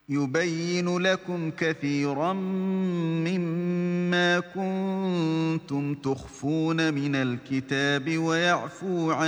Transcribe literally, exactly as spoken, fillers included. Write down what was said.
يبين لكم كثيرا مما كنتم تخفون من الكتاب ويعفو عن